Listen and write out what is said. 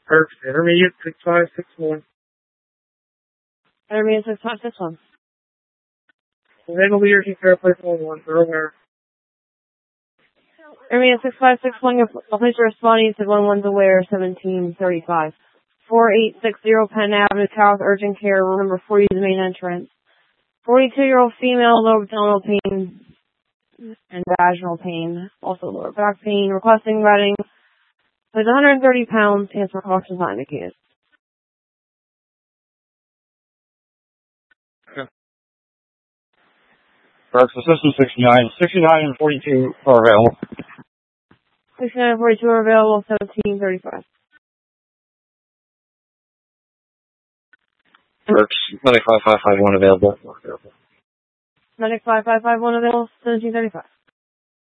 Perfect. Intermediate 6561. Intermediate 6561. Naval Leader, keep airplane 41. They're aware. Intermediate 6561, please responding to 11's aware, 1735. 4860 Penn Avenue, South, urgent care, room number 40 is the main entrance. 42-year-old female, lower abdominal pain and vaginal pain, also lower back pain, requesting bedding. Weighs 130 pounds, and precautions not indicated. Okay. Correct, so system 69. 69 and 42 are available. 69 and 42 are available, 1735. Works. Medic 5551 available. Medic 5551 available, 1735.